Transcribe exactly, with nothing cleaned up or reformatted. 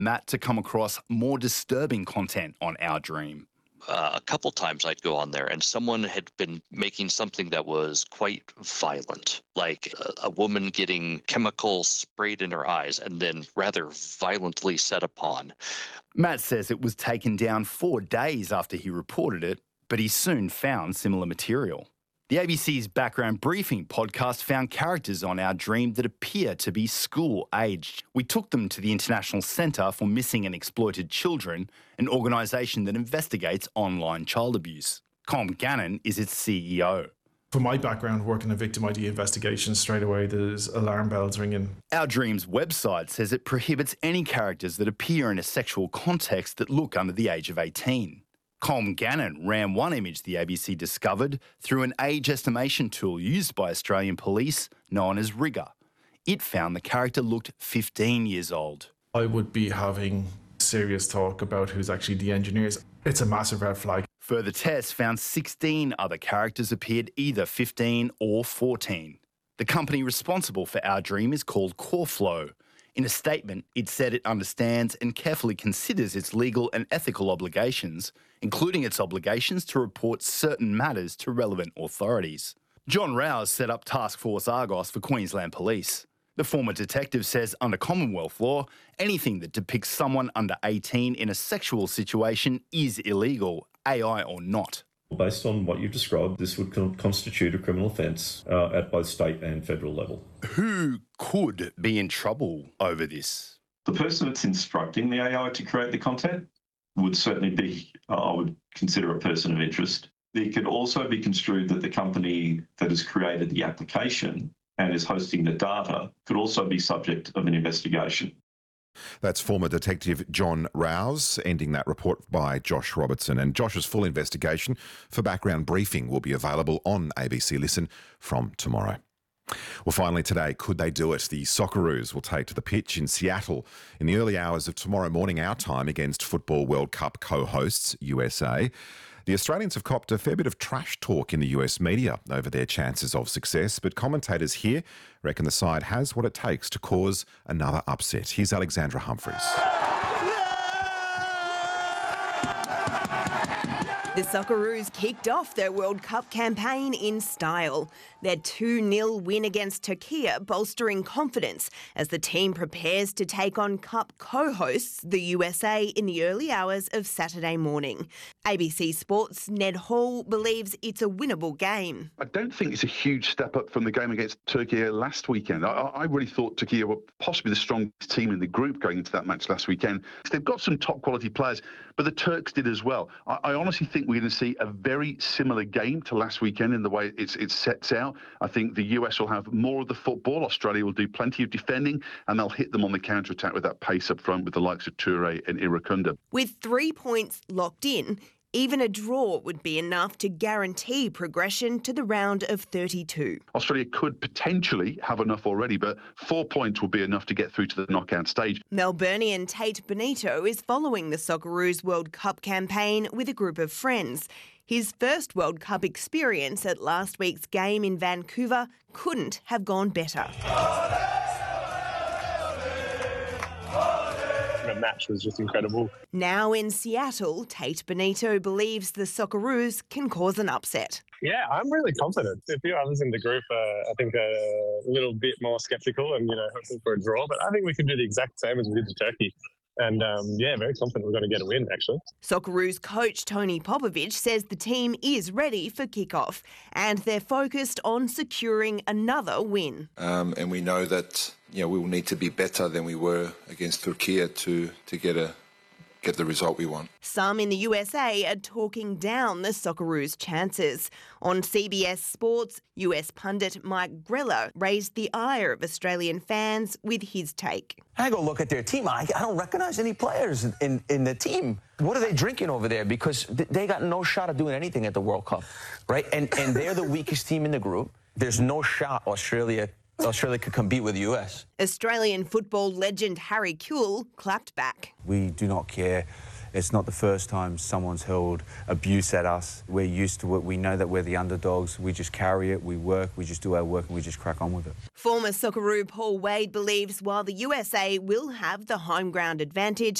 Matt to come across more disturbing content on Our Dream. Uh, a couple times I'd go on there and someone had been making something that was quite violent, like a, a woman getting chemicals sprayed in her eyes and then rather violently set upon. Matt says it was taken down four days after he reported it, but he soon found similar material. The A B C's Background Briefing podcast found characters on Our Dream that appear to be school-aged. We took them to the International Centre for Missing and Exploited Children, an organisation that investigates online child abuse. Com Gannon is its C E O. From my background working in victim I D investigations, straight away there's alarm bells ringing. Our Dream's website says it prohibits any characters that appear in a sexual context that look under the age of eighteen. Com Gannon ran one image the A B C discovered through an age estimation tool used by Australian police known as Rigger. It found the character looked fifteen years old. I would be having serious talk about who's actually the engineers. It's a massive red flag. Further tests found sixteen other characters appeared either fifteen or fourteen. The company responsible for Our Dream is called CoreFlow. In a statement, it said it understands and carefully considers its legal and ethical obligations, including its obligations to report certain matters to relevant authorities. John Rouse set up Task Force Argos for Queensland Police. The former detective says under Commonwealth law, anything that depicts someone under eighteen in a sexual situation is illegal, A I or not. Based on what you've described, this would con- constitute a criminal offence uh, at both state and federal level. Who could be in trouble over this? The person that's instructing the A I to create the content would certainly be, uh, I would consider, a person of interest. It could also be construed that the company that has created the application and is hosting the data could also be subject of an investigation. That's former Detective John Rouse, ending that report by Josh Robertson. And Josh's full investigation for Background Briefing will be available on A B C Listen from tomorrow. Well, finally today, could they do it? The Socceroos will take to the pitch in Seattle in the early hours of tomorrow morning our time against Football World Cup co-hosts U S A. The Australians have copped a fair bit of trash talk in the U S media over their chances of success, but commentators here reckon the side has what it takes to cause another upset. Here's Alexandra Humphreys. The Socceroos kicked off their World Cup campaign in style. Their two nil win against Turkey bolstering confidence as the team prepares to take on Cup co-hosts, the U S A, in the early hours of Saturday morning. A B C Sports' Ned Hall believes it's a winnable game. I don't think it's a huge step up from the game against Turkey last weekend. I, I really thought Turkey were possibly the strongest team in the group going into that match last weekend. They've got some top quality players, but the Turks did as well. I, I honestly think we're going to see a very similar game to last weekend in the way it's, it sets out. I think the U S will have more of the football. Australia will do plenty of defending, and they'll hit them on the counter-attack with that pace up front with the likes of Toure and Irukunda. With three points locked in, even a draw would be enough to guarantee progression to the round of thirty-two. Australia could potentially have enough already, but four points will be enough to get through to the knockout stage. Melburnian Tate Benito is following the Socceroos World Cup campaign with a group of friends. His first World Cup experience at last week's game in Vancouver couldn't have gone better. The match was just incredible. Now in Seattle, Tate Benito believes the Socceroos can cause an upset. Yeah, I'm really confident. A few others in the group are, I think, a little bit more sceptical and, you know, hoping for a draw. But I think we can do the exact same as we did to Turkey. And, um, yeah, very confident we're going to get a win, actually. Socceroos coach Tony Popovic says the team is ready for kickoff and they're focused on securing another win. Um, and we know that, you know, we will need to be better than we were against Turkey to, to get a get the result we want. Some in the U S A are talking down the Socceroos' chances. On C B S Sports, U S pundit Mike Grella raised the ire of Australian fans with his take. I go look at their team. I, I don't recognize any players in, in, in the team. What are they drinking over there? Because th- they got no shot of doing anything at the World Cup, right? And, and they're the weakest team in the group. There's no shot Australia Australia could compete with the U S. Australian football legend Harry Kewell clapped back. We do not care It's not the first time someone's hurled abuse at us. We're used to it. We know that we're the underdogs. We just carry it, we work, we just do our work and we just crack on with it. Former Socceroo Paul Wade believes while the U S A will have the home ground advantage,